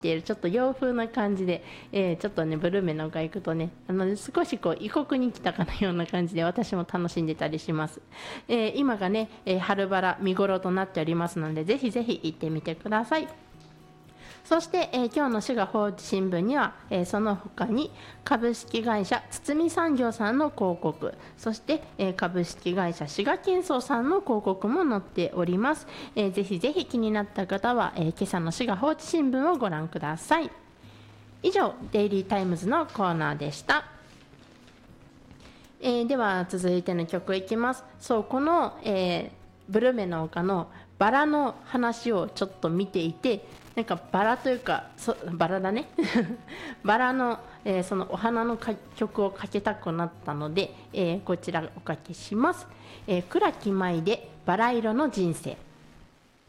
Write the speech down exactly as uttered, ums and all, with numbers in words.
ているちょっと洋風な感じで、えー、ちょっとねブルメの丘行くとねあの少しこう異国に来たかのような感じで私も楽しんでたりします。えー、今がね、えー、春バラ見頃となっておりますのでぜひぜひ行ってみてください。そして、えー、今日の滋賀報知新聞には、えー、その他に株式会社堤産業さんの広告、そして、えー、株式会社滋賀建装さんの広告も載っております。えー、ぜひぜひ気になった方は、えー、今朝の滋賀報知新聞をご覧ください。以上デイリータイムズのコーナーでした。えー、では続いての曲いきます。そうこの、えー、ブルメの丘のバラの話をちょっと見ていて、なんかバラというかそバラだねバラの、えー、そのお花の曲をかけたくなったので、えー、こちらおかけします。えー、倉木舞でバラ色の人生。